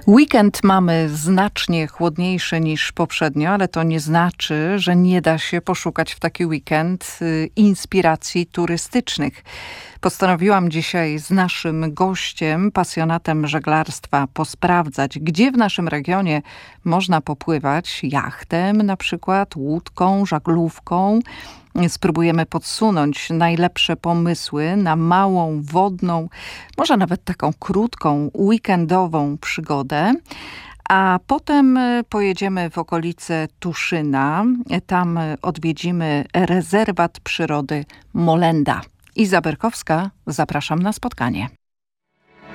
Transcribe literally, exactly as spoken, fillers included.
Weekend mamy znacznie chłodniejszy niż poprzednio, ale to nie znaczy, że nie da się poszukać w taki weekend y, inspiracji turystycznych. Postanowiłam dzisiaj z naszym gościem, pasjonatem żeglarstwa, posprawdzać, gdzie w naszym regionie można popływać jachtem, na przykład łódką, żaglówką. Spróbujemy podsunąć najlepsze pomysły na małą, wodną, może nawet taką krótką, weekendową przygodę. A potem pojedziemy w okolice Tuszyna. Tam odwiedzimy rezerwat przyrody Molenda. Iza Berkowska, zapraszam na spotkanie.